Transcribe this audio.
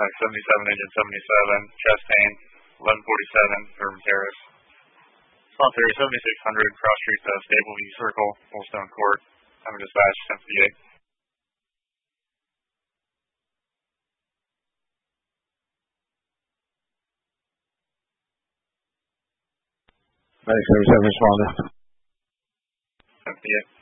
77, engine 77, Chastain, 1147, Urban Terrace. Response area 7600, Cross Street, Stableview Circle, Woolstone Court. I'm dispatch 1058. Medic 77 responded. 1058.